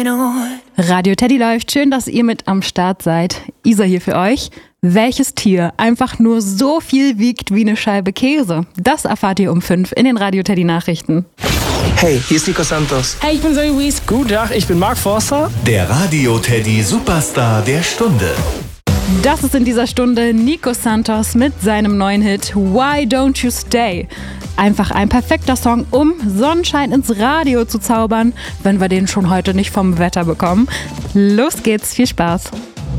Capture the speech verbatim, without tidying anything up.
Radio Teddy läuft. Schön, dass ihr mit am Start seid. Isa hier für euch. Welches Tier einfach nur so viel wiegt wie eine Scheibe Käse? Das erfahrt ihr um fünf in den Radio Teddy Nachrichten. Hey, hier ist Nico Santos. Hey, ich bin Zoe Wies. Guten Tag, ich bin Mark Forster. Der Radio Teddy Superstar der Stunde. Das ist in dieser Stunde Nico Santos mit seinem neuen Hit Why Don't You Stay? Einfach ein perfekter Song, um Sonnenschein ins Radio zu zaubern, wenn wir den schon heute nicht vom Wetter bekommen. Los geht's, viel Spaß.